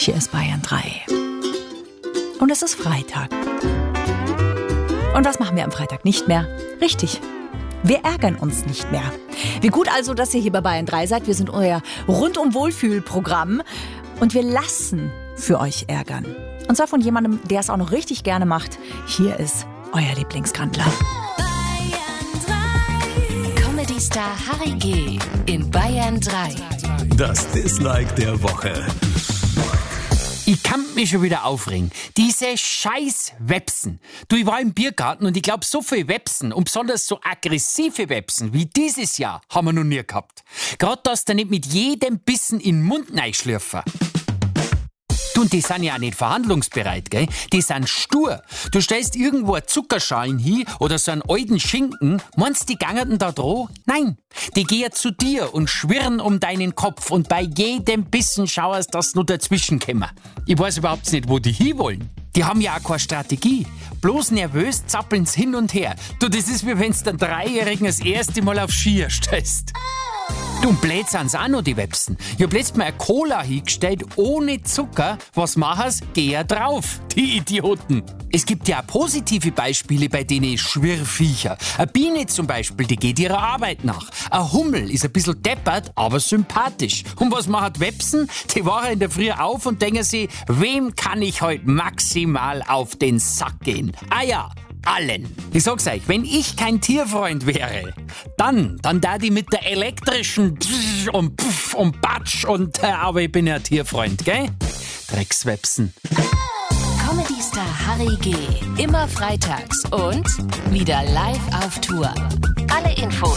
Hier ist Bayern 3. Und es ist Freitag. Und was machen wir am Freitag nicht mehr? Richtig, wir ärgern uns nicht mehr. Wie gut also, dass ihr hier bei Bayern 3 seid. Wir sind euer Rundum-Wohlfühl-Programm und wir lassen für euch ärgern. Und zwar von jemandem, der es auch noch richtig gerne macht. Hier ist euer Lieblingsgrandler. Comedy-Star Harry G. in Bayern 3. Das Dislike der Woche. Ich kann mich schon wieder aufregen. Diese scheiß Websen. Du, ich war im Biergarten und ich glaube, so viele Websen und besonders so aggressive Websen wie dieses Jahr haben wir noch nie gehabt. Gerade dass da nicht mit jedem Bissen in den Mund reinschlürfen. Du, und die sind ja auch nicht verhandlungsbereit, gell? Die sind stur. Du stellst irgendwo eine Zuckerschalen hin oder so einen alten Schinken. Meinst die gangerten da dran? Nein. Die gehen zu dir und schwirren um deinen Kopf und bei jedem Bissen schauerst, dass nur dazwischen kommen. Ich weiß überhaupt nicht, wo die hinwollen. Die haben ja auch keine Strategie. Bloß nervös zappeln's hin und her. Du, das ist wie wenn's den Dreijährigen das erste Mal auf Skier stellst. Du, und blöd sind's auch noch, die Websen. Ich hab letztes Mal eine Cola hingestellt, ohne Zucker. Was machen's? Geh ja drauf, die Idioten. Es gibt ja auch positive Beispiele bei den Schwirrviecher. Eine Biene zum Beispiel, die geht ihrer Arbeit nach. Ein Hummel ist ein bisschen deppert, aber sympathisch. Und was machen Websen? Die wachen in der Früh auf und denken sich, wem kann ich heute maximal auf den Sack gehen? Ah ja, allen. Ich sag's euch, wenn ich kein Tierfreund wäre, dann da die mit der elektrischen Pfff und Pfff und Batsch und aber ich bin ja Tierfreund, gell? Dreckswebsen. Comedy-Star Harry G. immer freitags und wieder live auf Tour. Alle Infos